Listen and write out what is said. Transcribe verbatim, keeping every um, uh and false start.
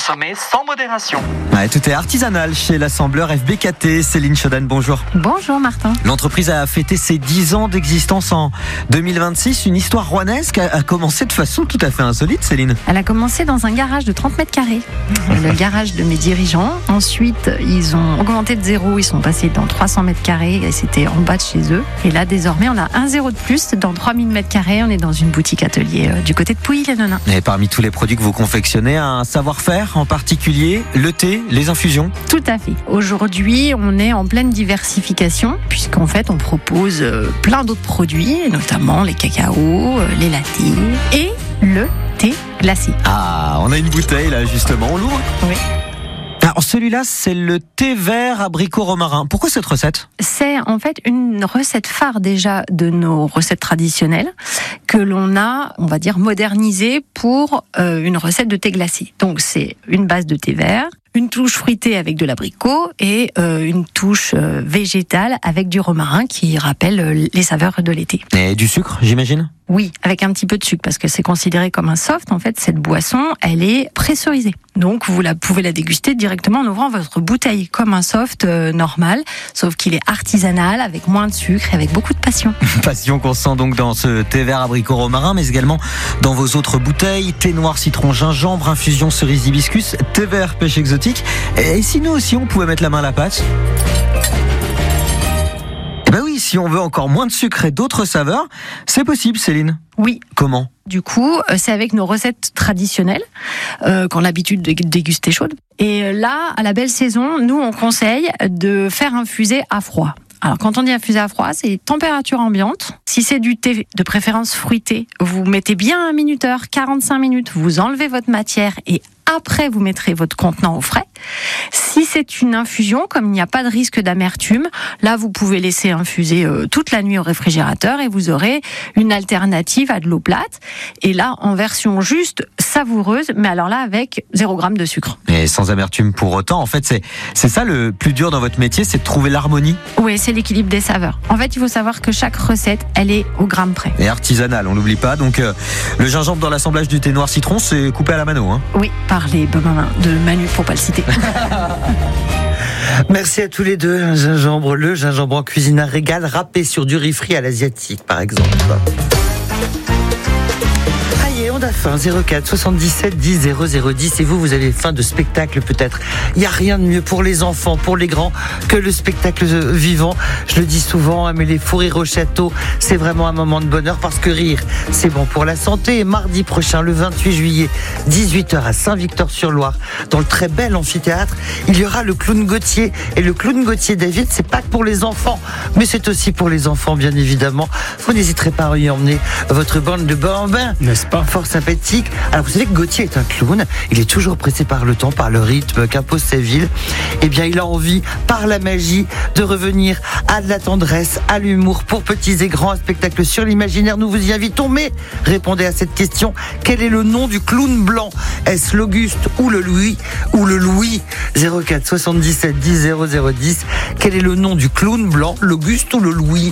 consommer sans modération. Ouais, tout est artisanal chez l'assembleur F B K T. Céline Chodan, bonjour. Bonjour Martin. L'entreprise a fêté ses dix ans d'existence en deux mille vingt-six. Une histoire rouennaise qui a commencé de façon tout à fait insolite, Céline. Elle a commencé dans un garage de trente mètres carrés, le garage de mes dirigeants. Ensuite, ils ont augmenté de zéro, ils sont passés dans trois cents mètres carrés et c'était en bas de chez eux. Et là, désormais, on a un zéro de plus dans trois mille mètres carrés. On est dans une boutique atelier euh, du côté de Pouilly-les-Nonains. Et parmi tous les produits que vous confectionnez, un savoir-faire en particulier, le thé, les infusions. Tout à fait. Aujourd'hui, on est en pleine diversification puisqu'en fait, on propose euh, plein d'autres produits, notamment les cacaos, euh, les lattés et le thé glacé. Ah, on a une bouteille là justement, on l'ouvre ? Oui. Alors celui-là, c'est le thé vert abricot romarin. Pourquoi cette recette ? C'est en fait une recette phare déjà de nos recettes traditionnelles que l'on a, on va dire, modernisée pour euh, une recette de thé glacé. Donc c'est une base de thé vert, une touche fruitée avec de l'abricot et euh, une touche euh, végétale avec du romarin qui rappelle euh, les saveurs de l'été. Et du sucre, j'imagine ? Oui, avec un petit peu de sucre parce que c'est considéré comme un soft. En fait, cette boisson, elle est pressurisée. Donc, vous la, pouvez la déguster directement en ouvrant votre bouteille comme un soft euh, normal, sauf qu'il est artisanal, avec moins de sucre et avec beaucoup de passion. Passion qu'on sent donc dans ce thé vert abricot romarin, mais également dans vos autres bouteilles, thé noir citron gingembre, infusion cerise hibiscus, thé vert pêche exotique. Et si nous aussi, on pouvait mettre la main à la pâte ? Eh ben oui, si on veut encore moins de sucre et d'autres saveurs, c'est possible, Céline. Oui. Comment ? Du coup, c'est avec nos recettes traditionnelles euh, qu'on a l'habitude de déguster chaudes. Et là, à la belle saison, nous, on conseille de faire infuser à froid. Alors, quand on dit infuser à froid, c'est température ambiante. Si c'est du thé, de préférence fruité, vous mettez bien un minuteur, quarante-cinq minutes, vous enlevez votre matière et après, vous mettrez votre contenant au frais. Si c'est une infusion, comme il n'y a pas de risque d'amertume, là, vous pouvez laisser infuser euh, toute la nuit au réfrigérateur et vous aurez une alternative à de l'eau plate. Et là, en version juste savoureuse, mais alors là, avec zéro gramme de sucre. Et sans amertume pour autant. En fait, c'est, c'est ça le plus dur dans votre métier, c'est de trouver l'harmonie. Oui, c'est l'équilibre des saveurs. En fait, il faut savoir que chaque recette, elle est au gramme près. Et artisanale, on l'oublie pas. Donc, euh, le gingembre dans l'assemblage du thé noir citron, c'est coupé à la mano, hein. Oui, par les bonnes mains de Manu, pour pas le citer. Merci à tous les deux. Un gingembre, le gingembre en cuisine, un régal râpé sur du riz frit à l'asiatique, par exemple. Allez, on a faim. zéro quatre soixante-dix-sept dix zéro zéro dix. Et vous, vous avez faim de spectacle peut-être. Il n'y a rien de mieux pour les enfants, pour les grands, que le spectacle vivant. Je le dis souvent, mais les fous rires au château, c'est vraiment un moment de bonheur parce que rire, c'est bon pour la santé. Et mardi prochain, le vingt-huit juillet, dix-huit heures à Saint-Victor-sur-Loire, dans le très bel amphithéâtre, il y aura le clown Gauthier. Et le clown Gauthier, David, c'est pas que pour les enfants, mais c'est aussi pour les enfants, bien évidemment. Vous n'hésiterez pas à y emmener votre bande de bambins. N'est-ce pas ? Fort sympathique. Alors vous savez que Gauthier est un clown, il est toujours pressé par le temps, par le rythme qu'impose sa ville. Eh bien il a envie, par la magie, de revenir à de la tendresse, à l'humour pour petits et grands, un spectacle sur l'imaginaire. Nous vous y invitons, mais répondez à cette question, quel est le nom du clown blanc ? Est-ce l'Auguste ou le Louis ou le Louis ? zéro quatre soixante-dix-sept dix zéro zéro dix. Quel est le nom du clown blanc, l'Auguste ou le Louis ?